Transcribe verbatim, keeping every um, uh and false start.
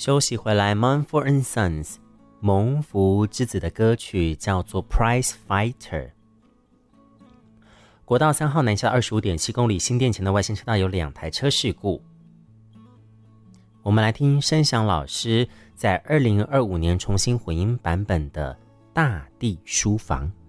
休息回来 Mumford and Sons 蒙福之子的歌曲叫做 Prize Fighter。 国道三号南下二十五点七公里新店前的外线车道有两台车事故。我们来听声响老师在二零二五年重新混音版本的大地书房。